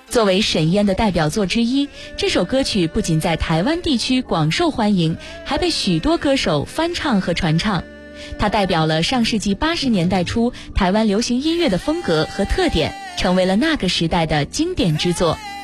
作为沈燕的代表作之一，这首歌曲不仅在台湾地区广受欢迎，还被许多歌手翻唱和传唱。它代表了上世纪80年代初台湾流行音乐的风格和特点，成为了那个时代的经典之作。